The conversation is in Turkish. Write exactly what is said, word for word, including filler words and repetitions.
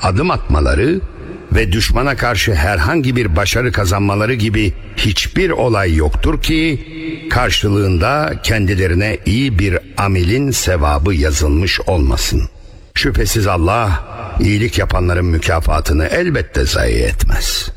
adım atmaları ve düşmana karşı herhangi bir başarı kazanmaları gibi hiçbir olay yoktur ki karşılığında kendilerine iyi bir amelin sevabı yazılmış olmasın. Şüphesiz Allah iyilik yapanların mükafatını elbette zayi etmez.